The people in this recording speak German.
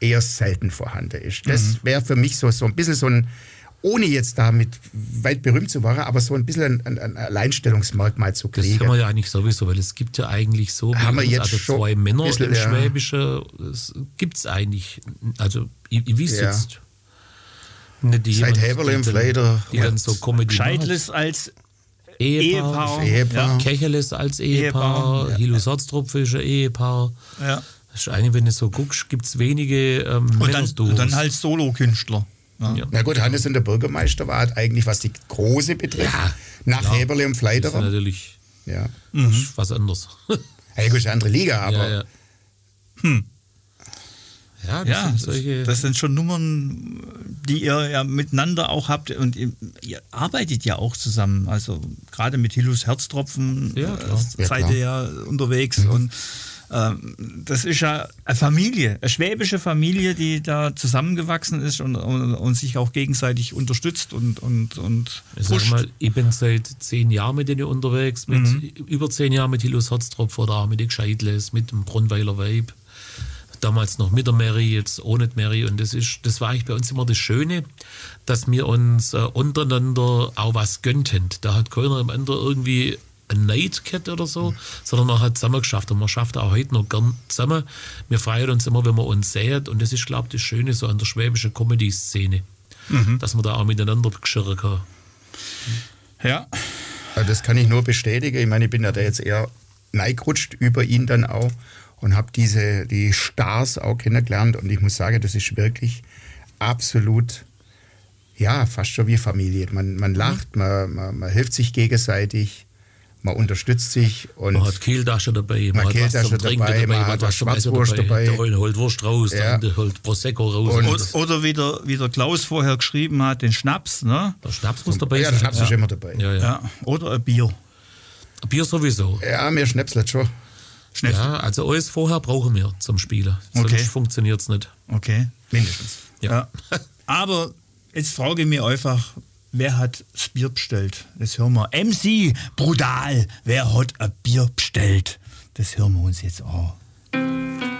eher selten vorhanden ist. Das wäre für mich so ein bisschen so ein, ohne jetzt damit weit berühmt zu werden, aber so ein bisschen ein Alleinstellungsmerkmal zu kriegen. Das haben wir ja eigentlich sowieso, weil es gibt ja eigentlich so, haben wir jetzt also schon 2 Männer bisschen, im Schwäbischen, gibt es eigentlich, also ich weiß jetzt nicht die seit Heberle im Fleider. Die dann so Comedy Scheidles als Ehepaar. Ehepaar. Kecheles als Ehepaar. Hilus Herztropf ist ein Ehepaar. Ja. Das ist eigentlich, wenn du so guckst, gibt es wenige und dann halt Solokünstler. Ja. Na gut, Hannes und der Bürgermeister war halt eigentlich, was die Große betrifft, nach Heberle und Das ist Fleiderer. natürlich Ja. ist was anderes. Ja, gut, ist eine andere Liga, aber Ja, das sind solche. Das sind schon Nummern, die ihr ja miteinander auch habt und ihr arbeitet ja auch zusammen. Also gerade mit Hilus Herztropfen seid ihr ja unterwegs und das ist ja eine Familie, eine schwäbische Familie, die da zusammengewachsen ist und sich auch gegenseitig unterstützt und Ich sag mal, ich bin seit 10 Jahren mit denen unterwegs, über 10 Jahren mit Hilus Herztropf oder auch mit den Gescheidles, mit dem Bronnweiler Weib. Damals noch mit der Mary, jetzt ohne die Mary. Und das war eigentlich bei uns immer das Schöne, dass wir uns untereinander auch was gönnten. Da hat keiner am Ende irgendwie ein Neid gehabt oder so, sondern man hat zusammen geschafft. Und man schafft auch heute noch gern zusammen. Wir freuen uns immer, wenn wir uns sehen. Und das ist, glaube ich, das Schöne so an der schwäbischen Comedy-Szene, dass man da auch miteinander geschirren kann. Ja. Das kann ich nur bestätigen. Ich meine, ich bin ja da jetzt eher neigerutscht über ihn dann auch und habe die Stars auch kennengelernt. Und ich muss sagen, das ist wirklich absolut, ja, fast schon wie Familie. Man lacht, man hilft sich gegenseitig. Man unterstützt sich. Und man hat Kehltasche dabei, man hat was zum Trinken dabei, man hat was Schwarzwurst dabei. Der eine holt Wurst raus, der andere holt Prosecco raus. Oder wie der Klaus vorher geschrieben hat, den Schnaps. Ne? Der Schnaps muss dabei sein. Ja, der Schnaps ist immer dabei. Ja. Oder ein Bier. Ein Bier sowieso. Ja, mehr Schnäpslet schon. Ja, also alles vorher brauchen wir zum Spielen. Sonst funktioniert es nicht. Okay. Mindestens. Ja. Aber jetzt frage ich mich einfach, wer hat das Bier bestellt? Das hören wir. MC, brutal, wer hat ein Bier bestellt? Das hören wir uns jetzt an.